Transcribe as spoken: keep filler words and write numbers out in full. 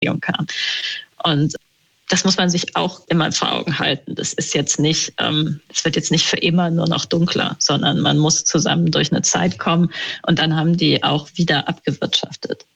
kam. Und das muss man sich auch immer vor Augen halten. Das ist jetzt nicht, ähm, es wird jetzt nicht für immer nur noch dunkler, sondern man muss zusammen durch eine Zeit kommen und dann haben die auch wieder abgewirtschaftet.